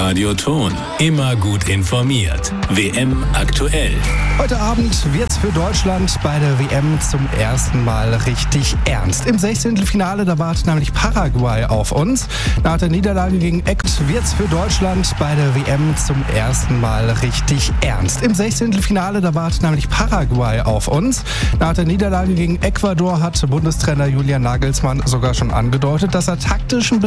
Radio Thon. Immer gut informiert. WM aktuell. Heute Abend wird's für Deutschland bei der WM zum ersten Mal richtig ernst. Im 16. Finale, da wartet nämlich Paraguay auf uns. Nach der Niederlage gegen Ecuador wird's für Deutschland bei der WM zum ersten Mal richtig ernst. Im 16. Finale, da wartet nämlich Paraguay auf uns. Nach der Niederlage gegen Ecuador hat Bundestrainer Julian Nagelsmann sogar schon angedeutet, dass er taktisch ein